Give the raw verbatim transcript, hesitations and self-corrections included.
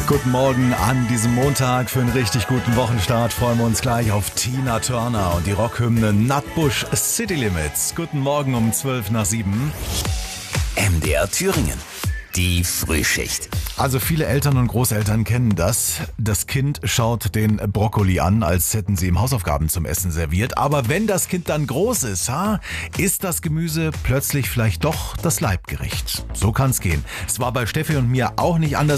Guten Morgen an diesem Montag. Für einen richtig guten Wochenstart freuen wir uns gleich auf Tina Turner und die Rockhymne Nutbush City Limits. Guten Morgen um zwölf nach sieben. M D R Thüringen. Die Frühschicht. Also viele Eltern und Großeltern kennen das. Das Kind schaut den Brokkoli an, als hätten sie ihm Hausaufgaben zum Essen serviert. Aber wenn das Kind dann groß ist, ha, ist das Gemüse plötzlich vielleicht doch das Leibgericht. So kann's gehen. Es war bei Steffi und mir auch nicht anders.